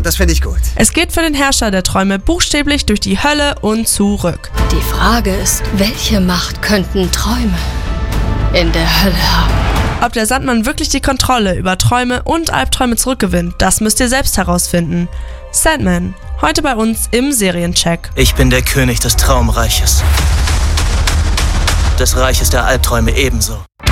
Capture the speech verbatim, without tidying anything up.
und das finde ich gut. Es geht für den Herrscher der Träume buchstäblich durch die Hölle und zurück. Die Frage ist, welche Macht könnten Träume in der Hölle haben? Ob der Sandmann wirklich die Kontrolle über Träume und Albträume zurückgewinnt, das müsst ihr selbst herausfinden. Sandman, heute bei uns im Seriencheck. Ich bin der König des Traumreiches. Des Reiches der Albträume ebenso.